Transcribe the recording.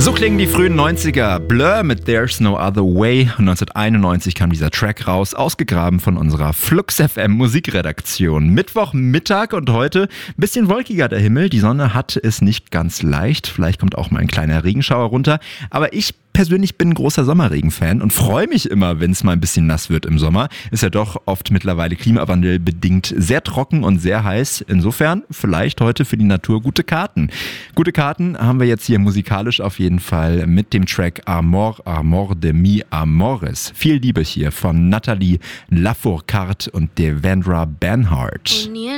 So klingen die frühen 90er. Blur mit There's No Other Way. 1991 kam dieser Track raus, ausgegraben von unserer Flux FM Musikredaktion. Mittwochmittag und heute ein bisschen wolkiger der Himmel. Die Sonne hat es nicht ganz leicht. Vielleicht kommt auch mal ein kleiner Regenschauer runter. Aber ich persönlich bin ein großer Sommerregen-Fan und freue mich immer, wenn es mal ein bisschen nass wird im Sommer. Ist ja doch oft mittlerweile klimawandelbedingt sehr trocken und sehr heiß. Insofern vielleicht heute für die Natur gute Karten. Gute Karten haben wir jetzt hier musikalisch auf jeden Fall mit dem Track Amor, Amor de mi Amores. Viel Liebe hier von Nathalie Lafourcade und Devendra Banhart.